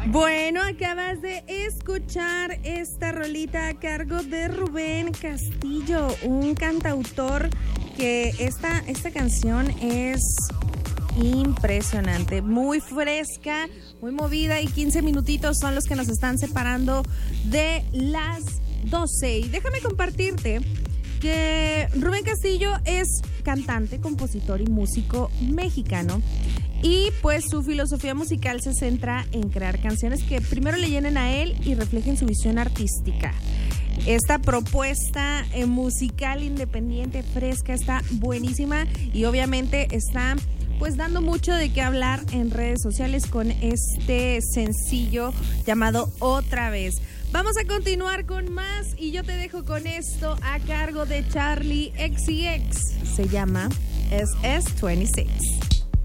Bueno, acabas de escuchar esta rolita a cargo de Rubén Castillo, un cantautor que esta canción es impresionante, muy fresca, muy movida, y 15 minutitos son los que nos están separando de las 12. Y déjame compartirte que Rubén Castillo es cantante, compositor y músico mexicano. Y pues su filosofía musical se centra en crear canciones que primero le llenen a él y reflejen su visión artística. Esta propuesta musical independiente, fresca, está buenísima y obviamente está pues dando mucho de qué hablar en redes sociales con este sencillo llamado Otra Vez. Vamos a continuar con más y yo te dejo con esto a cargo de Charli XCX. Se llama SS26.